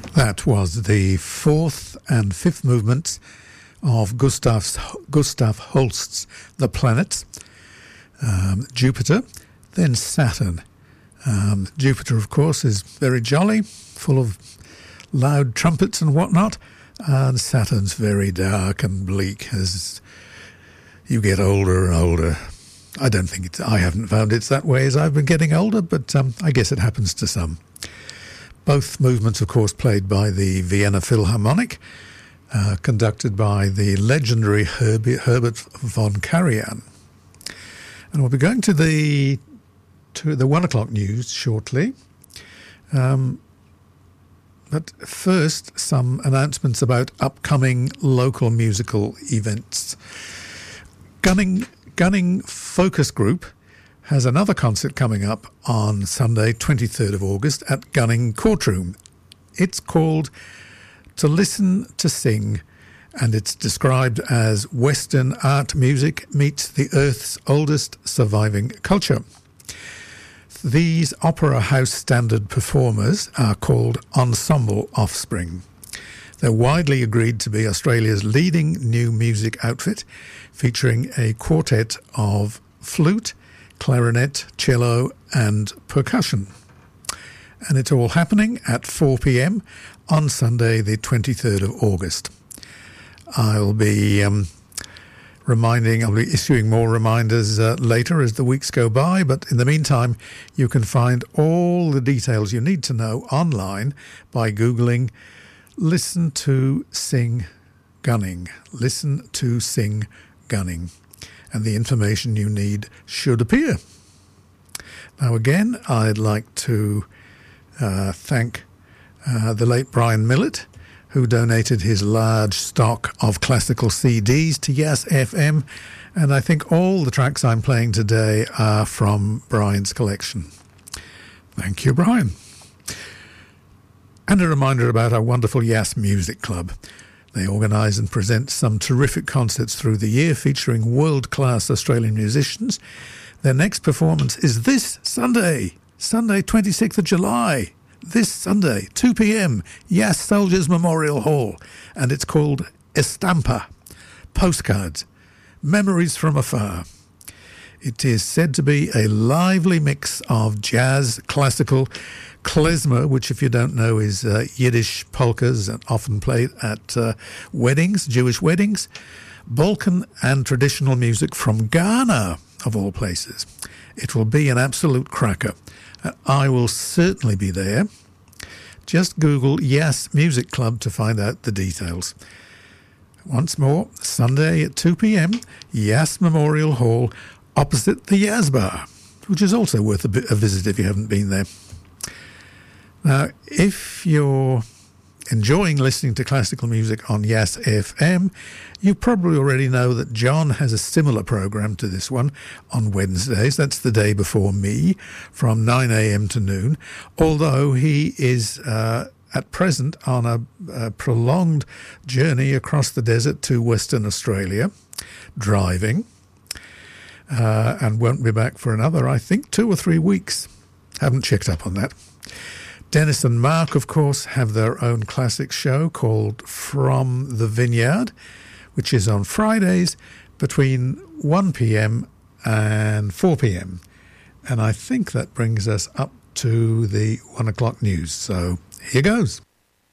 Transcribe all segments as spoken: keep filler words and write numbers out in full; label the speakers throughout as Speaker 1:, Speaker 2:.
Speaker 1: That was the fourth and fifth movements of Gustav's, Gustav Holst's The Planets, um, Jupiter, then Saturn. Um, Jupiter, of course, is very jolly, full of loud trumpets and whatnot, and Saturn's very dark and bleak as you get older and older. I don't think it's, I haven't found it's that way as I've been getting older, but um, I guess it happens to some. Both movements, of course, played by the Vienna Philharmonic, uh, conducted by the legendary Herb- Herbert von Karajan. And we'll be going to the to the one o'clock news shortly. Um, but first, some announcements about upcoming local musical events. Gunning, Gunning Focus Group has another concert coming up on Sunday, twenty-third of August at Gunning Courtroom. It's called To Listen to Sing, and it's described as Western art music meets the Earth's oldest surviving culture. These Opera House standard performers are called Ensemble Offspring. They're widely agreed to be Australia's leading new music outfit, featuring a quartet of flute, clarinet, cello and percussion. And it's all happening at four p.m. on Sunday the twenty-third of August. I'll be um, reminding, I'll be issuing more reminders uh, later as the weeks go by, but in the meantime you can find all the details you need to know online by Googling Listen to Sing Gunning. Listen to Sing Gunning. And the information you need should appear. Now again, I'd like to uh, thank uh, the late Brian Millett, who donated his large stock of classical C Ds to Yass F M, and I think all the tracks I'm playing today are from Brian's collection. Thank you, Brian. And a reminder about our wonderful Yass Music Club. They organise and present some terrific concerts through the year featuring world-class Australian musicians. Their next performance is this Sunday, Sunday twenty-sixth of July. This Sunday, two p.m, Yass Soldiers Memorial Hall. And it's called Estampa, Postcards, Memories from Afar. It is said to be a lively mix of jazz, classical, klezmer, which if you don't know is uh, Yiddish polkas and often played at uh, weddings, Jewish weddings, Balkan and traditional music from Ghana, of all places. It will be an absolute cracker. Uh, I will certainly be there. Just Google Yass Music Club to find out the details. Once more, Sunday at two p.m, Yass Memorial Hall, opposite the Yass Bar, which is also worth a, bit, a visit if you haven't been there. Now, if you're enjoying listening to classical music on Yass F M, you probably already know that John has a similar program to this one on Wednesdays. That's the day before me, from nine a.m. to noon, although he is uh, at present on a, a prolonged journey across the desert to Western Australia, driving, uh, and won't be back for another, I think, two or three weeks. Haven't checked up on that. Dennis and Mark, of course, have their own classic show called From the Vineyard, which is on Fridays between one p.m. and four p.m. And I think that brings us up to the one o'clock news. So here goes.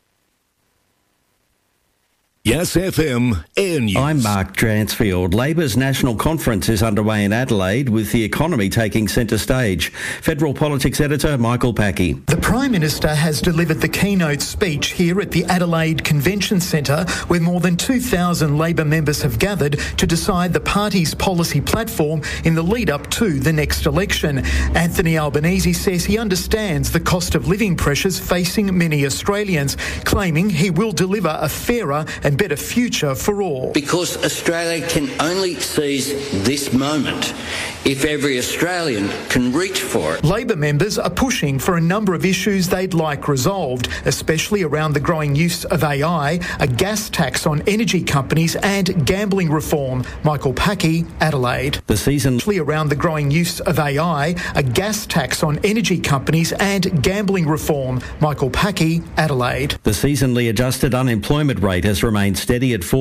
Speaker 2: Yass F M Air News.
Speaker 3: I'm Mark Dransfield. Labor's national conference is underway in Adelaide with the economy taking centre stage. Federal Politics Editor Michael Packey.
Speaker 4: The Prime Minister has delivered the keynote speech here at the Adelaide Convention Centre, where more than two thousand Labor members have gathered to decide the party's policy platform in the lead-up to the next election. Anthony Albanese says he understands the cost of living pressures facing many Australians, claiming he will deliver a fairer and better future for all.
Speaker 5: Because Australia can only seize this moment if every Australian can reach for it.
Speaker 4: Labor members are pushing for a number of issues they'd like resolved, especially around the growing use of A I, a gas tax on energy companies and gambling reform. Michael Packey, Adelaide.
Speaker 3: The season
Speaker 4: around the growing use of A I, a gas tax on energy companies and gambling reform. Michael Packey, Adelaide.
Speaker 3: The seasonally adjusted unemployment rate has remained steady at four